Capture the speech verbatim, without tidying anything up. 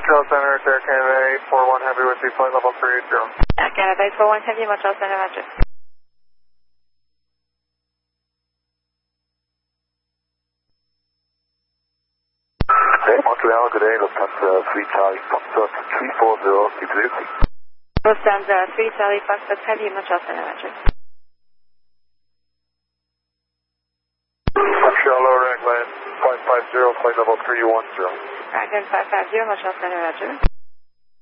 Montreal Center, Air Canada eight four one Heavy with you, flight level three eighty. Air Canada eight four one Heavy, Montreal Center, roger. Hey, Montreal, good day, Lufthansa three Charlie Foxtrot three four zero six zero. Lufthansa three Charlie Foxtrot Heavy, Montreal Center, roger. Montreal lower Raglan five five zero, flight level three one zero. Raglan five five zero, Montreal Center, roger.